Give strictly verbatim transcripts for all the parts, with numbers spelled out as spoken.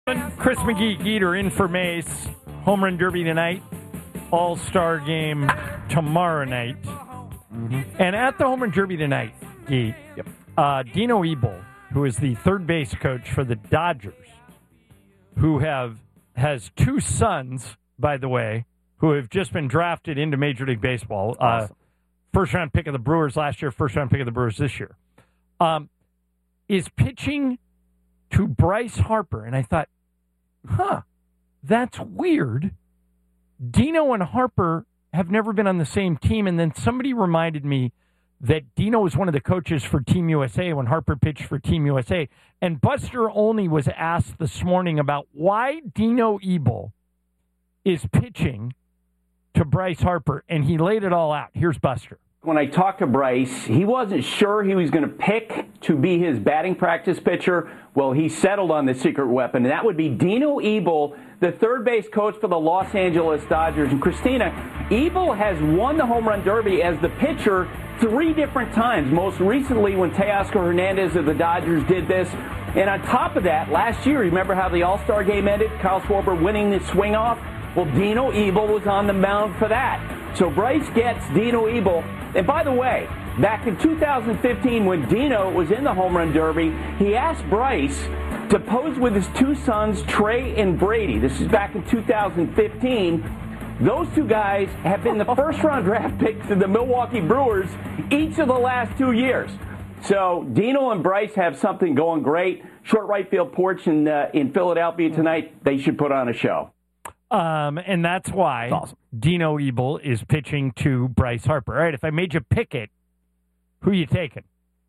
Chris McGee, Geeter in for Mace. Home Run Derby tonight. All-Star game tomorrow night. Mm-hmm. And at the Home Run Derby tonight, Geet, yep. uh, Dino Ebel, who is the third base coach for the Dodgers, who have has two sons, by the way, who have just been drafted into Major League Baseball. Awesome. Uh, first-round pick of the Brewers last year, first-round pick of the Brewers this year. Um, is pitching to Bryce Harper. And I thought, huh, that's weird. Dino and Harper have never been on the same team. And then somebody reminded me that Dino was one of the coaches for Team U S A when Harper pitched for Team U S A. And Buster Olney was asked this morning about why Dino Ebel is pitching to Bryce Harper. And he laid it all out. Here's Buster. When I talked to Bryce, he wasn't sure he was going to pick to be his batting practice pitcher. Well, he settled on the secret weapon, and that would be Dino Ebel, the third base coach for the Los Angeles Dodgers. And Christina, Ebel has won the Home Run Derby as the pitcher three different times, most recently when Teoscar Hernandez of the Dodgers did this. And on top of that, last year, remember how the All-Star game ended? Kyle Schwarber winning the swing-off? Well, Dino Ebel was on the mound for that. So Bryce gets Dino Ebel. And by the way, back in two thousand fifteen, when Dino was in the Home Run Derby, he asked Bryce to pose with his two sons, Trey and Brady. This is back in two thousand fifteen. Those two guys have been the first-round draft picks of the Milwaukee Brewers each of the last two years. So Dino and Bryce have something going great. Short right field porch in, uh, in Philadelphia tonight. They should put on a show. Um, and that's why that's awesome. Dino Ebel is pitching to Bryce Harper. All right, if I made you pick it, who are you taking?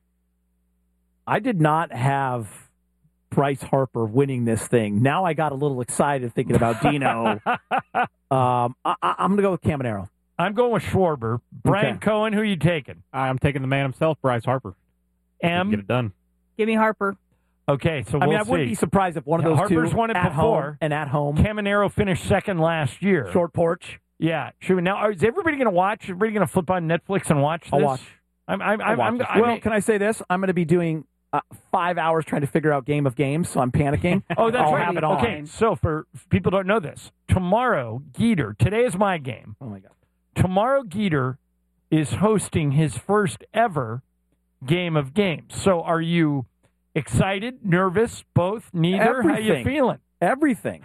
I did not have Bryce Harper winning this thing. Now I got a little excited thinking about Dino. um, I, I'm going to go with Caminero. I'm going with Schwarber. Brian Okay. Cohen, who are you taking? I'm taking the man himself, Bryce Harper. M. Get it done. Give me Harper. Okay, so I we'll mean, I see. wouldn't be surprised if one of Yeah, those Harper's two won it at before. home and at home. Caminero finished second last year. Short porch. Yeah. Should we, now, is everybody going to watch? Everybody going to flip on Netflix and watch this? I'll watch. I'm, I'm, I'll I'm, watch I'm, this. I well, mean- can I say this? I'm going to be doing uh, five hours trying to figure out Game of Games, so I'm panicking. Oh, that's I'll right. have it on. Okay, so for if people don't know this, tomorrow, Geeter, today is my game. Oh, my God. Tomorrow, Geeter is hosting his first ever Game of Games. So are you excited, nervous, both, neither? How you Everything. feeling? Everything.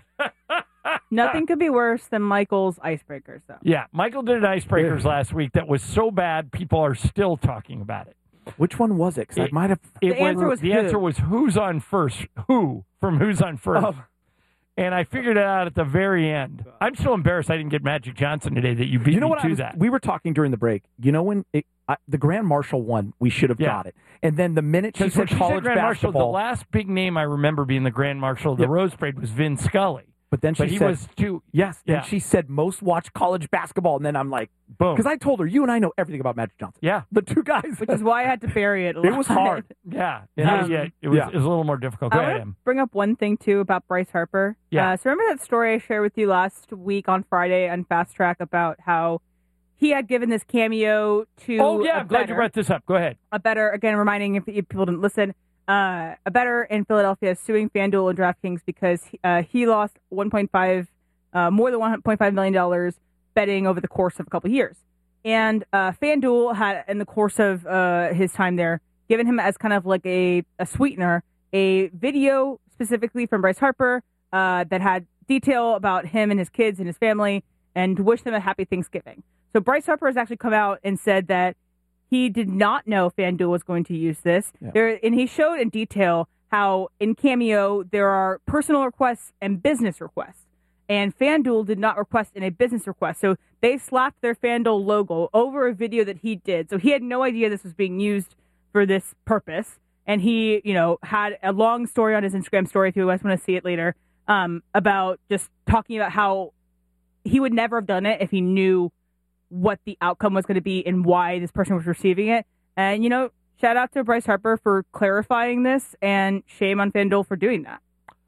Nothing could be worse than Michael's icebreakers, though. Yeah, Michael did an Icebreakers last week that was so bad, people are still talking about it. Which one was it? 'Cause I It- might have. It The answer was the who. answer was who's on first. Who from Who's on First. Oh. And I figured it out at the very end. I'm so embarrassed I didn't get Magic Johnson today that you beat You know me what? to I was, that. we were talking during the break. You know when it, I, the Grand Marshal won, we should have Yeah. got it. And then the minute she Because said when she said college Grand Marshal, the basketball, last big name I remember being the Grand Marshal of the Yep. Rose Parade was Vin Scully. but then she But he said, was too. yes. Then Yeah. she said most watch college basketball, and then I'm like, Boom. because I told her, you and I know everything about Magic Johnson. Yeah. The two guys. Which is why I had to bury it a It was lot. hard. Yeah. It, Um, was, yeah, it, was, yeah. it was a little more difficult. Go I ahead, want Em. to bring up one thing, too, about Bryce Harper. Yeah. Uh, so remember that story I shared with you last week on Friday on Fast Track about how he had given this cameo to Oh, yeah. a I'm glad you bettor- brought this up. Go ahead. a better, again, reminding if, if people didn't listen, uh, a better in Philadelphia is suing FanDuel and DraftKings because uh, he lost one point five, uh, more than one point five million dollars betting over the course of a couple of years. And uh, FanDuel had, in the course of uh, his time there, given him as kind of like a, a sweetener, a video specifically from Bryce Harper uh, that had detail about him and his kids and his family and to wish them a happy Thanksgiving. So Bryce Harper has actually come out and said that he did not know FanDuel was going to use this. Yeah. There, and he showed in detail how in Cameo there are personal requests and business requests. And FanDuel did not request in a business request. So they slapped their FanDuel logo over a video that he did. So he had no idea this was being used for this purpose. And he, you know, had a long story on his Instagram story, if you guys want to see it later, um, about just talking about how he would never have done it if he knew what the outcome was going to be and why this person was receiving it. And, you know, shout out to Bryce Harper for clarifying this and shame on FanDuel for doing that.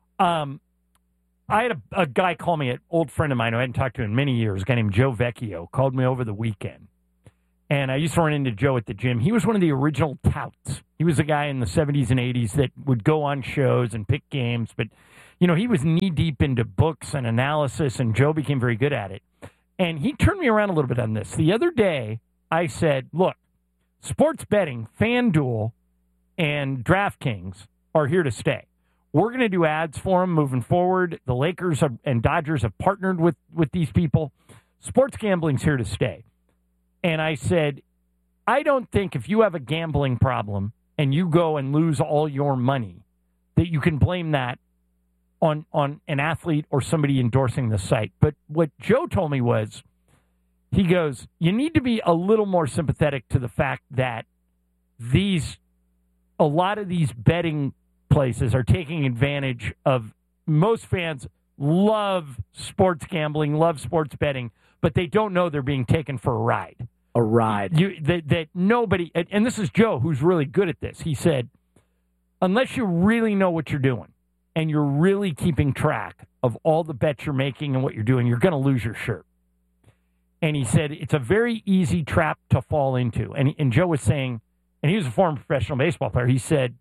Um, I had a, a guy call me, an old friend of mine who I hadn't talked to in many years, a guy named Joe Vecchio, called me over the weekend. And I used to run into Joe at the gym. He was one of the original touts. He was a guy in the seventies and eighties that would go on shows and pick games, but you know, he was knee deep into books and analysis, and Joe became very good at it. And he turned me around a little bit on this. The other day, I said, look, sports betting, FanDuel, and DraftKings are here to stay. We're going to do ads for them moving forward. The Lakers have, and Dodgers have partnered with, with these people. Sports gambling's here to stay. And I said, I don't think if you have a gambling problem and you go and lose all your money, that you can blame that on on an athlete or somebody endorsing the site. But what Joe told me was, he goes, you need to be a little more sympathetic to the fact that these, a lot of these betting places are taking advantage of, most fans love sports gambling, love sports betting, but they don't know they're being taken for a ride. A ride. You, that, that nobody, and, and this is Joe, who's really good at this. He said, unless you really know what you're doing and you're really keeping track of all the bets you're making and what you're doing, you're going to lose your shirt. And he said it's a very easy trap to fall into. And, and Joe was saying, and he was a former professional baseball player, he said,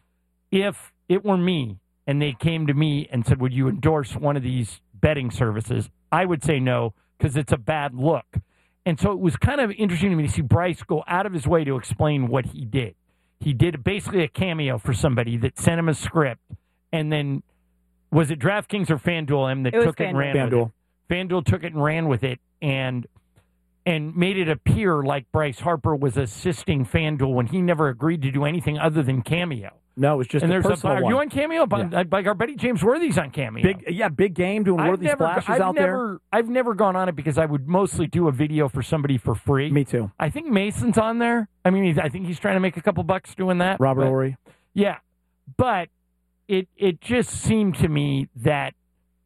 if it were me and they came to me and said, would you endorse one of these betting services, I would say no, because it's a bad look. And so it was kind of interesting to me to see Bryce go out of his way to explain what he did. He did basically a cameo for somebody that sent him a script, and then, was it DraftKings or FanDuel M that It was took it and ran FanDuel. with it? FanDuel took it and ran with it, and and made it appear like Bryce Harper was assisting FanDuel when he never agreed to do anything other than cameo. No, it was just and a there's personal a, are one. you on Cameo? Yeah. Like our buddy James Worthy's on Cameo. Big, yeah, big game doing I've worthy never, splashes I've out never, I've never gone on it because I would mostly do a video for somebody for free. there. Me too. I think Mason's on there. I mean, he's, I think he's trying to make a couple bucks doing that. Robert but, Horry. Yeah, but it it just seemed to me that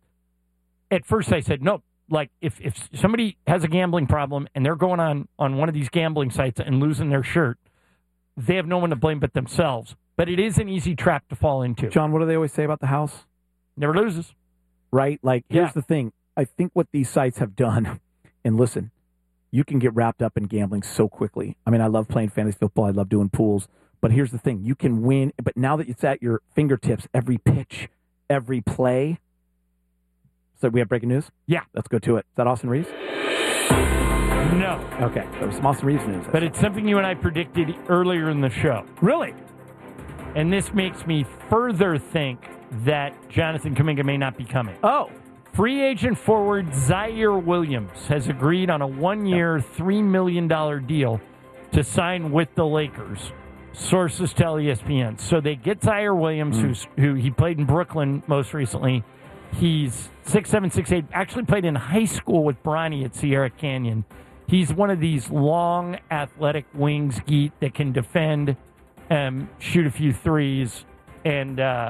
at first I said no. Like if if somebody has a gambling problem and they're going on on one of these gambling sites and losing their shirt, they have no one to blame but themselves. But it is an easy trap to fall into. John, what do they always say about the house? Never loses. Right? Like, here's Yeah. the thing. I think what these sites have done, and listen, you can get wrapped up in gambling so quickly. I mean, I love playing fantasy football. I love doing pools. But here's the thing. You can win. But now that it's at your fingertips, every pitch, every play. So we have breaking news? Yeah. Let's go to it. Is that Austin Reeves? No. Okay. There was some Austin Reeves news. But it's something you and I predicted earlier in the show. Really? And this makes me further think that Jonathan Kuminga may not be coming. Oh. Free agent forward Zaire Williams has agreed on a one-year, three million dollars deal to sign with the Lakers. Sources tell E S P N. So they get Zaire Williams, Mm. who's, who he played in Brooklyn most recently. He's six seven, six eight, actually played in high school with Bronny at Sierra Canyon. He's one of these long, athletic wings, Geet, that can defend, um, shoot a few threes, and uh,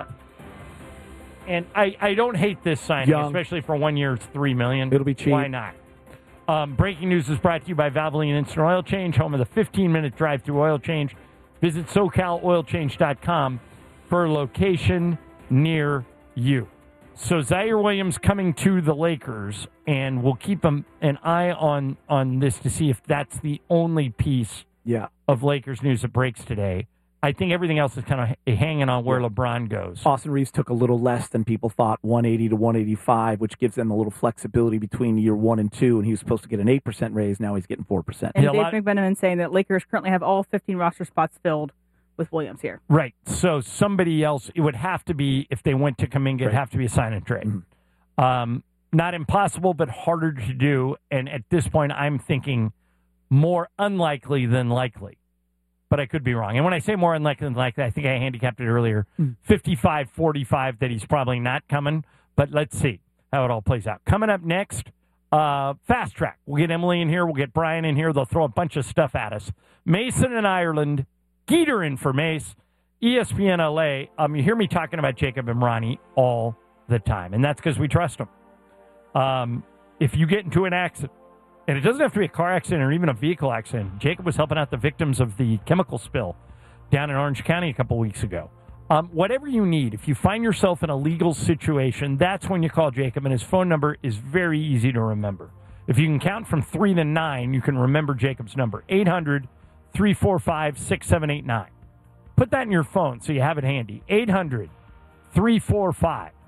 and I, I don't hate this signing, Young. especially for one year, it's three million. It'll be cheap. Why not? Um, breaking news is brought to you by Valvoline Instant Oil Change, home of the fifteen-minute drive-through oil change. Visit SoCal Oil Change dot com for a location near you. So Zaire Williams coming to the Lakers, and we'll keep an an eye on, on this to see if that's the only piece Yeah. of Lakers news that breaks today. I think everything else is kind of hanging on where LeBron goes. Austin Reeves took a little less than people thought, one eighty to one eighty-five, which gives them a little flexibility between year one and two. And he was supposed to get an eight percent raise. Now he's getting four percent. And Yeah, a Dave lot- McMenamin saying that Lakers currently have all fifteen roster spots filled with Williams here. Right. So somebody else, it would have to be, if they went to Kuminga, it'd Right. have to be a sign and trade. Mm-hmm. Um, not impossible, but harder to do. And at this point, I'm thinking more unlikely than likely. But I could be wrong. And when I say more unlikely than likely, I think I handicapped it earlier. fifty-five forty-five that he's probably not coming. But let's see how it all plays out. Coming up next, uh, Fast Track. We'll get Emily in here. We'll get Brian in here. They'll throw a bunch of stuff at us. Mason in Ireland. Geeter in for Mace. E S P N L A. Um, you hear me talking about Jacob and Ronnie all the time. And that's because we trust them. Um, if you get into an accident, and it doesn't have to be a car accident or even a vehicle accident. Jacob was helping out the victims of the chemical spill down in Orange County a couple weeks ago. Um, whatever you need, if you find yourself in a legal situation, that's when you call Jacob, and his phone number is very easy to remember. If you can count from three to nine, you can remember Jacob's number, eight hundred, three four five, six seven eight nine. Put that in your phone so you have it handy, eight hundred, three four five,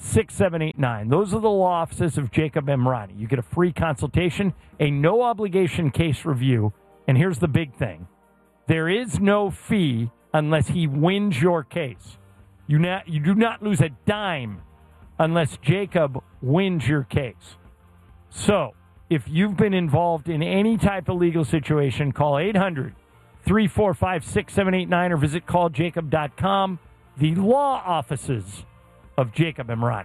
six seven eight nine. Those are the law offices of Jacob Emrani. You get a free consultation, a no-obligation case review, and here's the big thing. There is no fee unless he wins your case. You, not, you do not lose a dime unless Jacob wins your case. So, if you've been involved in any type of legal situation, call eight hundred, three four five, six seven eight nine or visit call jacob dot com. The law offices of Jacob Emrani.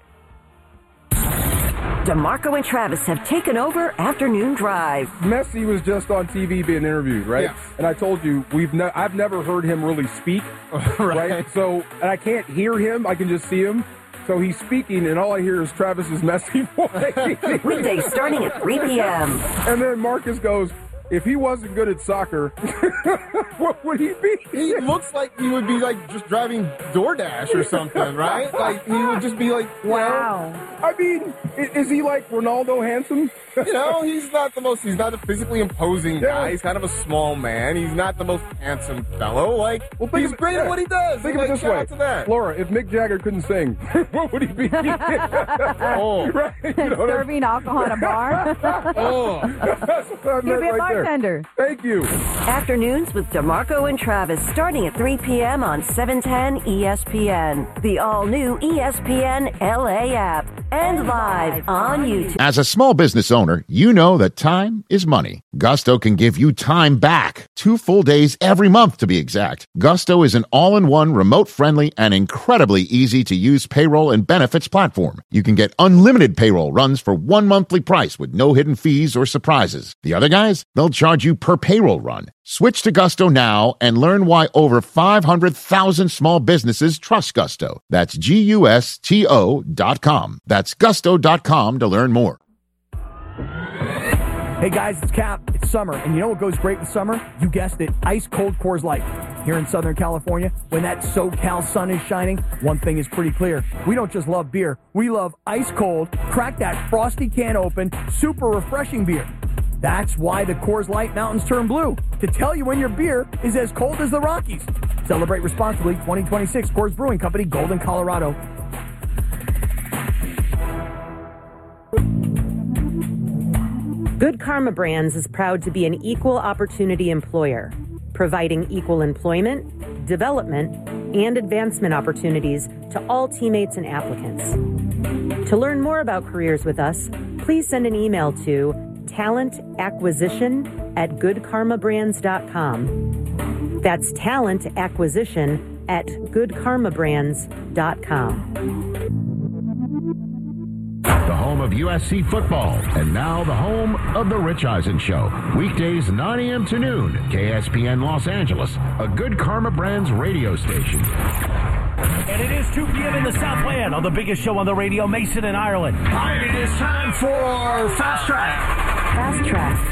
DeMarco and Travis have taken over Afternoon Drive. Messi was just on T V being interviewed, right? Yeah. And I told you, we've ne- I've never heard him really speak, right. right? So, and I can't hear him, I can just see him. So he's speaking, and all I hear is Travis's Messi voice. Weekdays starting at three p.m. And then Marcus goes, if he wasn't good at soccer, what would he be? He looks like he would be like just driving DoorDash or something, right? Like he would just be like, Wow. I mean, is, is he like Ronaldo handsome? you know, he's not the most, he's not a physically imposing guy. Yeah. He's kind of a small man. He's not the most handsome fellow. Like, Well, think he's of- great yeah. at what he does. Think like, of it this shout way. out to that. Laura, if Mick Jagger couldn't sing, what would he be? Oh. Right? You know what I'm- Serving alcohol in a bar. Oh. That's what I He'd meant be a right there. bartender. Thank you. Afternoons with DeMarco and Travis starting at three p.m. on seven ten E S P N. The all-new E S P N L A app. And live on YouTube. As a small business owner, you know that time is money. Gusto can give you time back. Two full days every month, to be exact. Gusto is an all-in-one, remote-friendly, and incredibly easy-to-use payroll and benefits platform. You can get unlimited payroll runs for one monthly price with no hidden fees or surprises. The other guys, they'll charge you per payroll run. Switch to Gusto now and learn why over five hundred thousand small businesses trust Gusto. That's G U S T O dot com. That's gusto dot com to learn more. Hey guys, it's Cap. It's summer, and you know what goes great with summer? You guessed it, ice cold Coors Light. Here in Southern California, when that SoCal sun is shining, one thing is pretty clear. We don't just love beer. We love ice cold, crack that frosty can open, super refreshing beer. That's why the Coors Light mountains turn blue, to tell you when your beer is as cold as the Rockies. Celebrate responsibly. twenty twenty-six Coors Brewing Company, Golden, Colorado. Good Karma Brands is proud to be an equal opportunity employer, providing equal employment, development, and advancement opportunities to all teammates and applicants. To learn more about careers with us, please send an email to talent acquisition at good karma brands dot com. That's talent acquisition at good karma brands dot com. The home of U S C football, and now the home of The Rich Eisen Show. Weekdays nine a.m. to noon, K S P N Los Angeles, a Good Karma Brands radio station. And it is two p.m. in the Southland on the biggest show on the radio, Mason in Ireland. And it is time for Fast Track. Fast Track.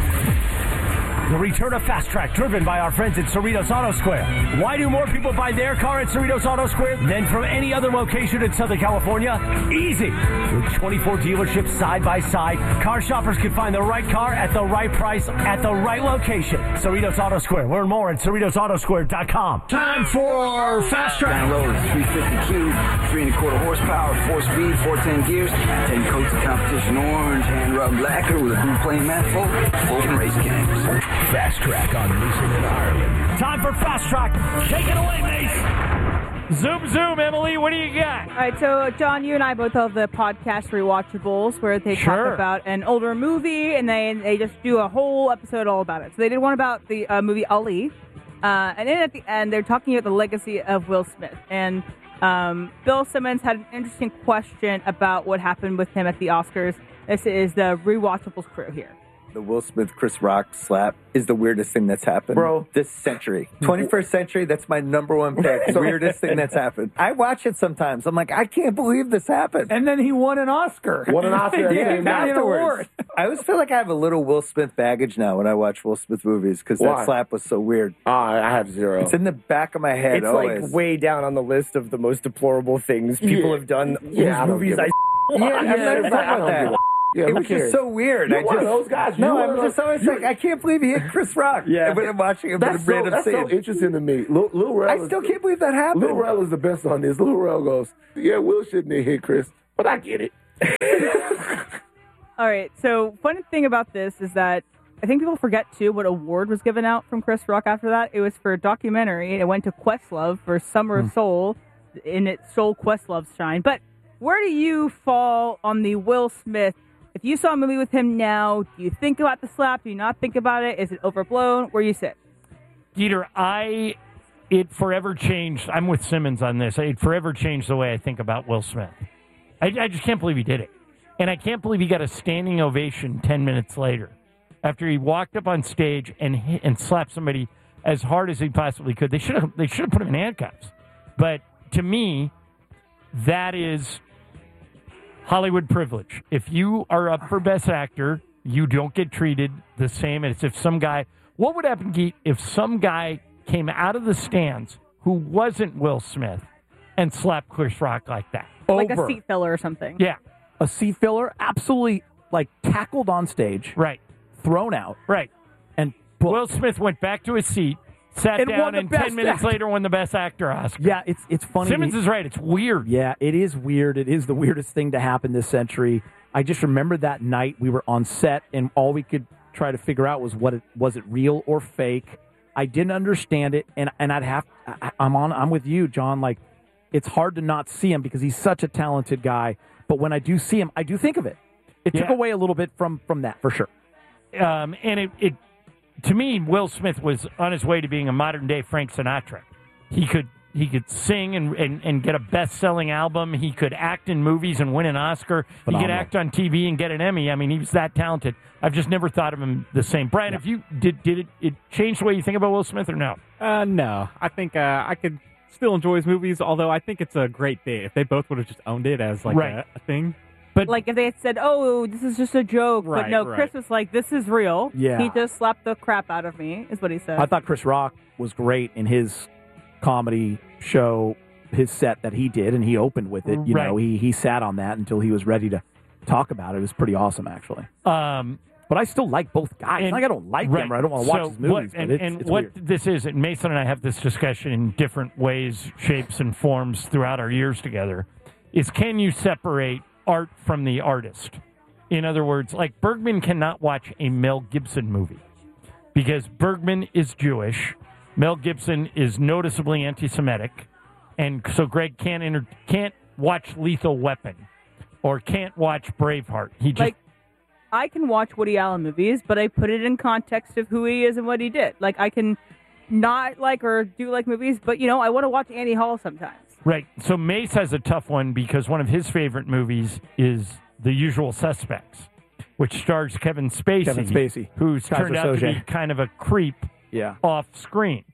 The return of Fast Track, driven by our friends at Cerritos Auto Square. Why do more people buy their car at Cerritos Auto Square than from any other location in Southern California? Easy. With twenty-four dealerships side by side, car shoppers can find the right car at the right price at the right location. Cerritos Auto Square. Learn more at cerritos auto square dot com. Time for Fast Track. Download is three fifty cube, three and a quarter horsepower, four speed, four ten gears, ten coats of competition orange, hand rubbed lacquer with a blue plane manifold, full race cams. Fast Track on Mason in Ireland. Time for Fast Track. Take it away, Mace. Zoom, zoom, Emily. What do you got? All right, so John, you and I both have the podcast Rewatchables, where they Sure. talk about an older movie, and they they just do a whole episode all about it. So they did one about the uh, movie Ali, uh, and then at the end they're talking about the legacy of Will Smith. And um, Bill Simmons had an interesting question about what happened with him at the Oscars. This is the Rewatchables crew here. The Will Smith Chris Rock slap is the weirdest thing that's happened, Bro. this century. twenty-first century, that's my number one pick. Weirdest thing that's happened. I watch it sometimes. I'm like, I can't believe this happened. And then he won an Oscar. Won an Oscar. Yeah, Came afterwards. I always feel like I have a little Will Smith baggage now when I watch Will Smith movies because Why? that slap was so weird. Uh, I have zero. It's in the back of my head It's always. like way down on the list of the most deplorable things people Yeah. have done. Yeah, I whose don't movies give a- I Yeah, I'm not even talking about that. Yeah, it who was cares? just so weird. You're I one just, of those guys. No, You're I'm one of just those- always like, I can't believe he hit Chris Rock. Yeah. When I'm watching him in a That's so, random that's so scene. interesting to me. Lil, Lil Rel I is- still can't believe that happened. Lil Rel is the best on this. Lil Rel goes, yeah, Will shouldn't have hit Chris. but I get it. All right. So, funny thing about this is that I think people forget too what award was given out from Chris Rock after that. It was for a documentary. It went to Questlove for Summer of Soul, in its Soul Questlove's shine. But where do you fall on the Will Smith? If you saw a movie with him now, do you think about the slap? Do you not think about it? Is it overblown? Where you sit? Peter, I it forever changed. I'm with Simmons on this. It forever changed the way I think about Will Smith. I, I just can't believe he did it. And I can't believe he got a standing ovation ten minutes later after he walked up on stage and hit, and slapped somebody as hard as he possibly could. They should have they should have put him in handcuffs. But to me, that is Hollywood privilege. If you are up for Best Actor, you don't get treated the same as if some guy... What would happen, Geet, if some guy came out of the stands who wasn't Will Smith and slapped Chris Rock like that? Like Over. a seat filler or something. Yeah. A seat filler, absolutely, like, tackled on stage. Right. Thrown out. Right. And Will Smith went back to his seat, sat And won down, the and Best ten minutes Actor. later won the Best Actor Oscar. Yeah, it's it's funny. Simmons is right. It's weird. Yeah, it is weird. It is the weirdest thing to happen this century. I just remember that night we were on set, and all we could try to figure out was what it, was it real or fake. I didn't understand it, and and I'd have I, I'm on I'm with you, John. Like, it's hard to not see him because he's such a talented guy. But when I do see him, I do think of it. It took Yeah. away a little bit from from that for sure. Um, and it, it, to me, Will Smith was on his way to being a modern day Frank Sinatra. He could he could sing and, and, and get a best selling album. He could act in movies and win an Oscar. He could Phenomenal. act on T V and get an Emmy. I mean, he was that talented. I've just never thought of him the same. Brian, if you did, did it, it change the way you think about Will Smith or no? Uh, no, I think uh, I could still enjoy his movies. Although I think it's a great date if they both would have just owned it as like Right. a, a thing. But like if they had said, "Oh, this is just a joke," but Right, no, right. Chris was like, "This is real." Yeah. He just slapped the crap out of me, is what he said. I thought Chris Rock was great in his comedy show, his set that he did, and he opened with it. You Right. know, he he sat on that until he was ready to talk about it. It was pretty awesome, actually. Um, but I still like both guys. And- like I don't like right. them or I don't want to watch So his movies. what- but and it's, and it's what weird. this is, and Mason and I have this discussion in different ways, shapes, and forms throughout our years together, is can you separate art from the artist? In other words, like Bergman cannot watch a Mel Gibson movie because Bergman is Jewish, Mel Gibson is noticeably anti-Semitic, and so Greg can't enter, can't watch Lethal Weapon or can't watch Braveheart. He just like, I can watch Woody Allen movies, but I put it in context of who he is and what he did. Like, I can not like or do like movies, but, you know, I want to watch Annie Hall sometimes. Right. So Mace has a tough one because one of his favorite movies is The Usual Suspects, which stars Kevin Spacey, Kevin Spacey. who's Kaiser turned out to Soze. be kind of a creep Yeah. off screen.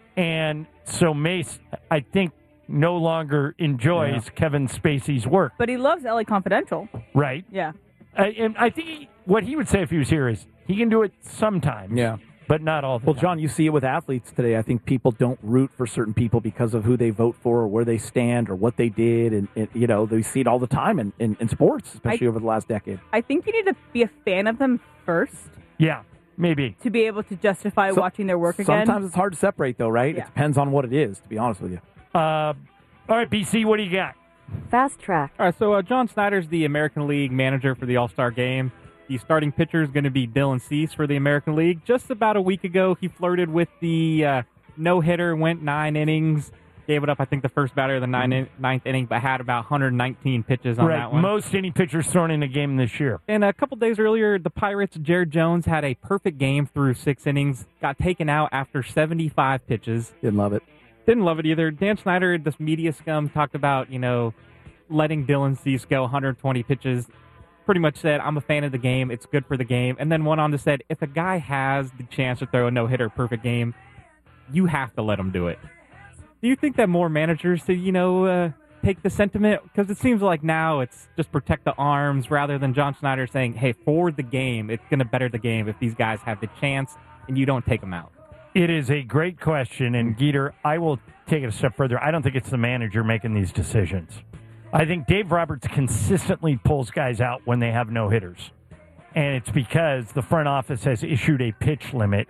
And so Mace, I think, no longer enjoys Yeah. Kevin Spacey's work. But he loves L A Confidential. Right. Yeah. I, and I think he, what he would say if he was here is he can do it sometimes. Yeah. But not all the Well, time. John, you see it with athletes today. I think people don't root for certain people because of who they vote for or where they stand or what they did. And, and you know, they see it all the time in, in, in sports, especially I- over the last decade. I think you need to be a fan of them first Yeah, maybe. to be able to justify So- watching their work again. Sometimes it's hard to separate, though, right? Yeah. It depends on what it is, to be honest with you. Uh, all right, B C, what do you got? Fast track. All right, so uh, John Snyder's the American League manager for the All-Star Game. The starting pitcher is going to be Dylan Cease for the American League. Just about a week ago, he flirted with the uh, no-hitter, went nine innings, gave it up, I think, the first batter of the nine in- ninth inning, but had about one hundred nineteen pitches on right. that one. Most any pitchers thrown in a game this year. And a couple days earlier, the Pirates' Jared Jones had a perfect game through six innings, got taken out after seventy-five pitches. Didn't love it. Didn't love it either. Dan Snyder, this media scum, talked about, you know, letting Dylan Cease go one hundred twenty pitches. Pretty much said, I'm a fan of the game. It's good for the game. And then went on to said, if a guy has the chance to throw a no-hitter perfect game, you have to let him do it. Do you think that more managers should, you know, uh, take the sentiment? Because it seems like now it's just protect the arms rather than John Snyder saying, hey, for the game, it's going to better the game if these guys have the chance and you don't take them out. It is a great question, and Geeter, I will take it a step further. I don't think it's the manager making these decisions. I think Dave Roberts consistently pulls guys out when they have no hitters, and it's because the front office has issued a pitch limit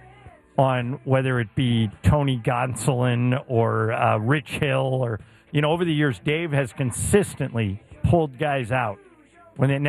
on whether it be Tony Gonsolin or uh, Rich Hill, or you know, over the years, Dave has consistently pulled guys out when they